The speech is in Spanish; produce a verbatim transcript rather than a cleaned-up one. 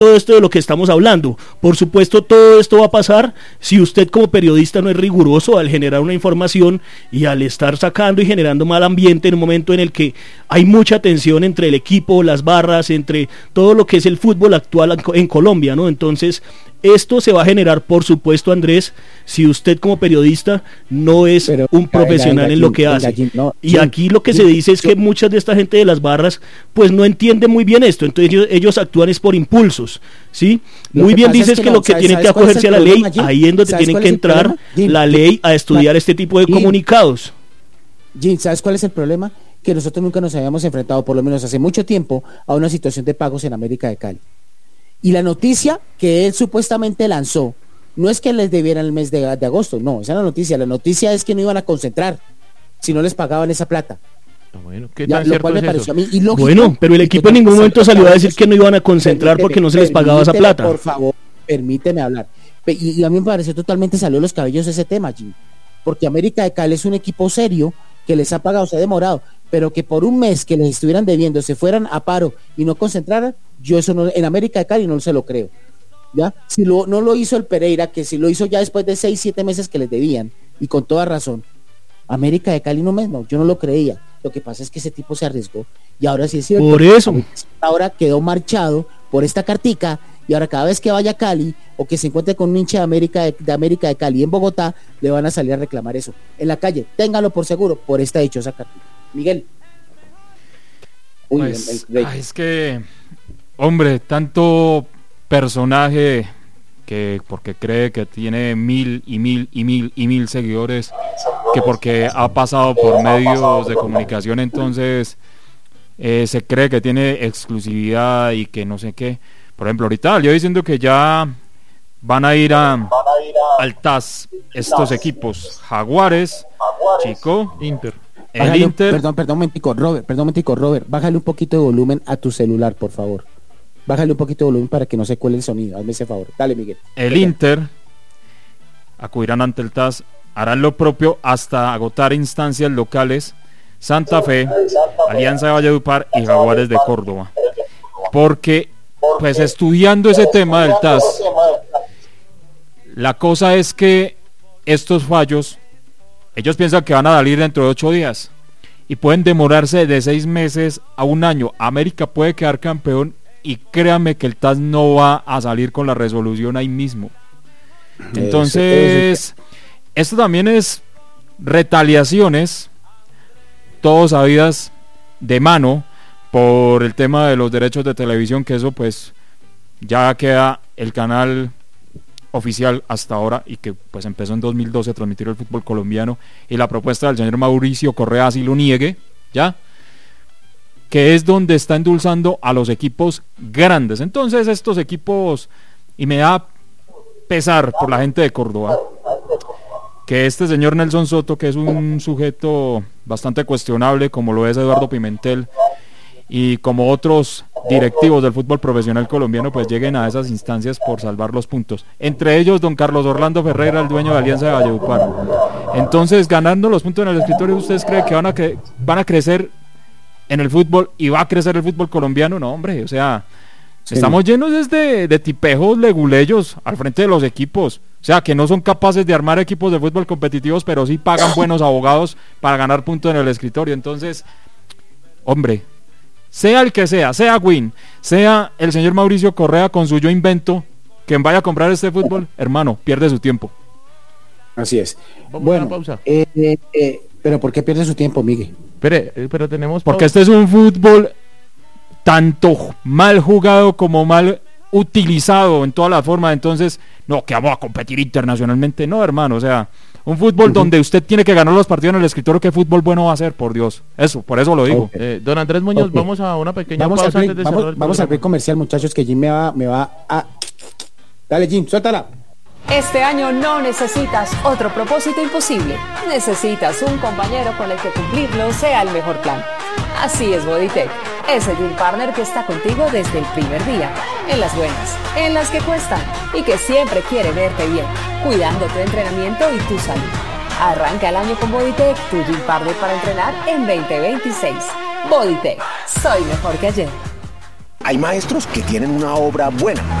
todo esto de lo que estamos hablando. Por supuesto, todo esto va a pasar si usted como periodista no es riguroso al generar una información y al estar sacando y generando mal ambiente en un momento en el que hay mucha tensión entre el equipo, las barras, entre todo lo que es el fútbol actual en Colombia, ¿no? Entonces, esto se va a generar, por supuesto, Andrés, si usted como periodista no es Pero, un profesional venga, en lo que venga, hace. Jim, no, y Jim, aquí lo que Jim, se dice es que muchas de esta gente de las barras, pues no entiende muy bien esto, entonces ellos, ellos actúan es por impulsos, ¿sí? Muy bien dices es que, que no, lo que ¿sabes, tienen que acogerse a la ley, Jim? Ahí es donde tienen que entrar la ley a estudiar este tipo de Jim, comunicados. Jim, ¿sabes cuál es el problema? Que nosotros nunca nos habíamos enfrentado, por lo menos hace mucho tiempo, a una situación de pagos en América de Cali. Y la noticia que él supuestamente lanzó no es que les debieran el mes de, de agosto, no, esa es la noticia. La noticia es que no iban a concentrar si no les pagaban esa plata. Bueno, ¿qué ya, tan lo cual me pareció a mí ilógico. Bueno, pero el equipo en ningún momento salió a decir que no iban a concentrar porque no se les pagaba esa plata. Por favor, permíteme hablar. Y, y a mí me pareció totalmente salió los cabellos ese tema, Jim. Porque América de Cali es un equipo serio que les ha pagado, se ha demorado, pero que por un mes que les estuvieran debiendo se fueran a paro y no concentraran, yo eso no, en América de Cali no se lo creo. ¿Ya? Si lo, no lo hizo el Pereira, que si lo hizo ya después de seis, siete meses que les debían, y con toda razón, América de Cali no mismo, yo no lo creía. Lo que pasa es que ese tipo se arriesgó y ahora sí es cierto. Por eso. Ahora quedó marchado por esta cartica y ahora cada vez que vaya a Cali o que se encuentre con un hincha de América de, de América de Cali en Bogotá, le van a salir a reclamar eso. En la calle, téngalo por seguro, por esta dichosa cartica. Miguel. Uy, pues, el, el, el... es que, hombre, tanto personaje que porque cree que tiene mil y mil y mil y mil seguidores, que porque ha pasado por medios de comunicación, entonces eh, se cree que tiene exclusividad y que no sé qué. Por ejemplo, ahorita yo diciendo que ya van a ir a al T A S estos equipos, Jaguares, Chico, Inter. El bájale, Inter. Perdón, perdón, mentico, Robert, perdón, mentico, Robert, bájale un poquito de volumen a tu celular, por favor. Bájale un poquito de volumen para que no se cuele el sonido, hazme ese favor. Dale, Miguel. El Inter acudirán ante el T A S, harán lo propio hasta agotar instancias locales, Santa Fe, Alianza de Valledupar y Jaguares de Córdoba. Porque, pues estudiando ese tema del T A S, la cosa es que estos fallos, ellos piensan que van a salir dentro de ocho días y pueden demorarse de seis meses a un año. América puede quedar campeón y créanme que el T A S no va a salir con la resolución ahí mismo. Entonces, esto también es retaliaciones, todos sabidas de mano por el tema de los derechos de televisión, que eso pues ya queda el canal oficial hasta ahora y que pues empezó en dos mil doce a transmitir el fútbol colombiano, y la propuesta del señor Mauricio Correa así lo niegue, ya, que es donde está endulzando a los equipos grandes. Entonces estos equipos, y me da pesar por la gente de Córdoba, que este señor Nelson Soto, que es un sujeto bastante cuestionable, como lo es Eduardo Pimentel, y como otros directivos del fútbol profesional colombiano, pues lleguen a esas instancias por salvar los puntos. Entre ellos, don Carlos Orlando Ferreira, el dueño de Alianza de Valledupar. Entonces, ganando los puntos en el escritorio, ¿ustedes creen que van a, cre- van a crecer en el fútbol y va a crecer el fútbol colombiano? No, hombre, o sea, sí. Estamos llenos de, de tipejos leguleyos al frente de los equipos. O sea, que no son capaces de armar equipos de fútbol competitivos, pero sí pagan buenos abogados para ganar puntos en el escritorio. Entonces, hombre, sea el que sea, sea Win, sea el señor Mauricio Correa con su yo invento, quien vaya a comprar este fútbol, hermano, pierde su tiempo. Así es. Vamos bueno, a una pausa. Eh, eh, eh, pero ¿por qué pierde su tiempo, Miguel? Pero, pero tenemos porque pausa. Este es un fútbol tanto mal jugado como mal utilizado en toda la forma. Entonces, no, que vamos a competir internacionalmente, no, hermano, o sea, un fútbol uh-huh. donde usted tiene que ganar los partidos en el escritorio. ¿Qué fútbol bueno va a ser? Por Dios, eso, por eso lo digo. Okay. eh, Don Andrés Muñoz, okay. vamos a una pequeña vamos pausa al break, antes de vamos, cerrar el vamos al break comercial, muchachos, que Jim me va, me va a... Dale, Jim, suéltala. Este año no necesitas otro propósito imposible. Necesitas un compañero con el que cumplirlo sea el mejor plan. Así es Bodytech, ese gym partner que está contigo desde el primer día, en las buenas, en las que cuestan y que siempre quiere verte bien, cuidando tu entrenamiento y tu salud. Arranca el año con Bodytech, tu gym partner para entrenar en veinte veintiséis. Bodytech, soy mejor que ayer. Hay maestros que tienen una obra buena